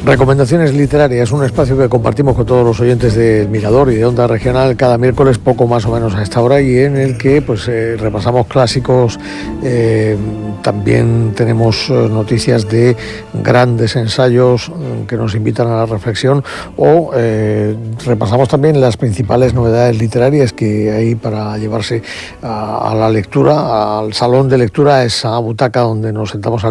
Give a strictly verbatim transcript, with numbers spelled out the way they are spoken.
Recomendaciones literarias, un espacio que compartimos con todos los oyentes del Mirador y de Onda Regional cada miércoles, poco más o menos a esta hora, y en el que pues eh, repasamos clásicos, eh, también tenemos eh, noticias de grandes ensayos eh, que nos invitan a la reflexión, o eh, repasamos también las principales novedades literarias que hay para llevarse a, a la lectura, al salón de lectura, a esa butaca donde nos sentamos al